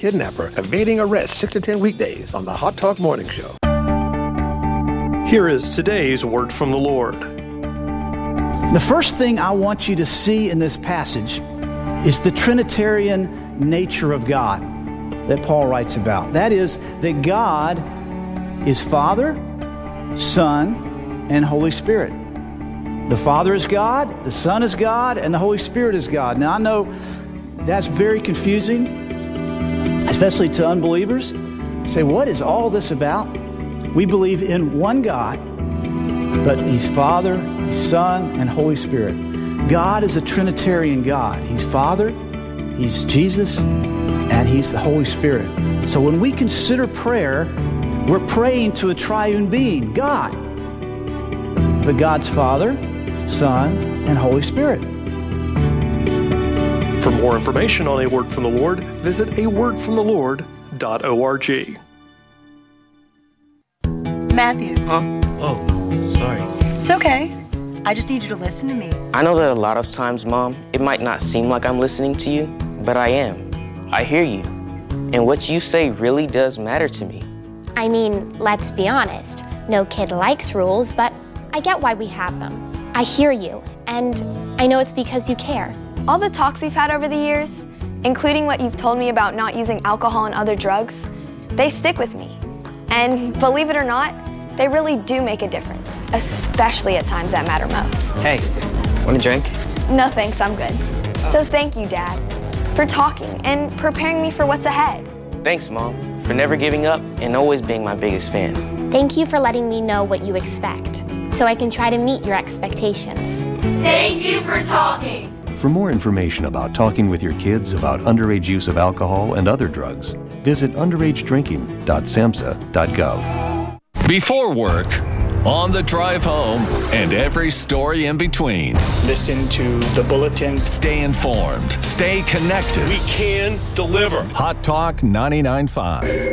kidnapper evading arrest 6 to 10 weekdays on the Hot Talk Morning Show. Here is today's word from the Lord. The first thing I want you to see in this passage is the Trinitarian nature of God that Paul writes about. That is, that God is Father, Son, and Holy Spirit. The Father is God, the Son is God, and the Holy Spirit is God. Now, I know that's very confusing, especially to unbelievers. Say, what is all this about? We believe in one God, but He's Father, He's Son, and Holy Spirit. God is a Trinitarian God. He's Father, He's Jesus, and He's the Holy Spirit. So when we consider prayer, we're praying to a triune being, God. But God's Father, Son, and Holy Spirit. For more information on A Word from the Lord, visit awordfromthelord.org. Matthew. Huh? Oh, sorry. It's okay. I just need you to listen to me. I know that a lot of times, Mom, it might not seem like I'm listening to you, but I am. I hear you. And what you say really does matter to me. I mean, let's be honest. No kid likes rules, but I get why we have them. I hear you, and I know it's because you care. All the talks we've had over the years, including what you've told me about not using alcohol and other drugs, they stick with me. And believe it or not, they really do make a difference, especially at times that matter most. Hey, want a drink? No thanks, I'm good. So thank you, Dad, for talking and preparing me for what's ahead. Thanks, Mom, for never giving up and always being my biggest fan. Thank you for letting me know what you expect, so I can try to meet your expectations. Thank you for talking. For more information about talking with your kids about underage use of alcohol and other drugs, visit underagedrinking.samhsa.gov. Before work, on the drive home, and every story in between. Listen to the bulletins. Stay informed. Stay connected. We can deliver. Hot Talk 99.5.